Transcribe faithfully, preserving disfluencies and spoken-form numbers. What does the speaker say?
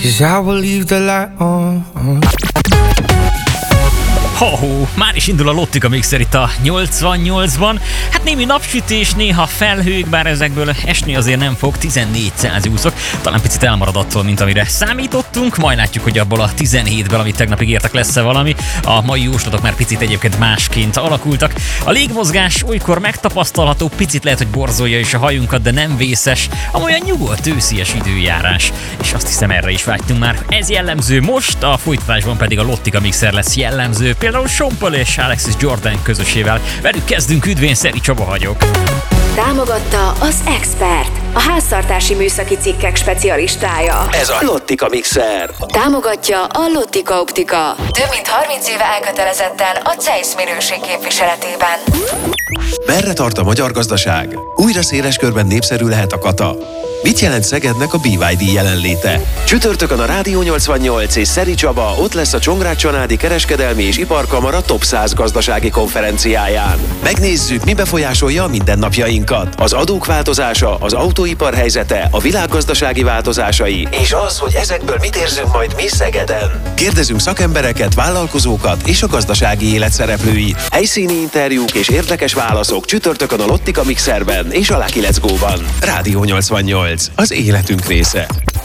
'cause I will leave the light on. Ho-ho, már is indul a Lottika Mixer itt a nyolcvannyolcban. Hát némi napsütés, néha felhők, bár ezekből esni azért nem fog, tizennégy Celsiusok. Talán picit elmarad attól, mint amire számítottunk. Majd látjuk, hogy abból a tizenhétből, amit tegnap ígértek, lesz-e valami. A mai jóslatok már picit egyébként másként alakultak. A légmozgás olykor megtapasztalható, picit lehet, hogy borzolja is a hajunkat, de nem vészes. Amolyan nyugodt őszies időjárás. És azt hiszem, erre is vágytunk már. Ez jellemző most, a folytatásban pedig a Lottika Mixer lesz jellemző. Például Sean Paul és Alexis Jordan közösével. Velük kezdünk, üdvén, Szeri Csaba vagyok. Támogatta az Expert, a háztartási műszaki cikkek specialistája. Ez a Lottika Mixer. Támogatja a Lottika Optika. Több mint harminc éve elkötelezetten a Zeiss minőség képviseletében. Merre tart a magyar gazdaság? Újra széles körben népszerű lehet a kata. Mit jelent Szegednek a bé vé dé jelenléte? Csütörtökön a Rádió nyolcvannyolc és Szeri Csaba ott lesz a Csongrád-Csanádi Kereskedelmi és Iparkamara Top száz gazdasági konferenciáján. Megnézzük, mi befolyásolja a mindennapjainkat. Az adók változása, az autóipar helyzete, a világgazdasági változásai, és az, hogy ezekből mit érzünk majd mi Szegeden. Kérdezünk szakembereket, vállalkozókat és a gazdasági élet szereplőit. Helyszíni interjúk és érdekes válaszok csütörtökön a Lottika Mixerben és a Lucky Let's Go-ban. Rádió nyolcvannyolc. Az életünk része.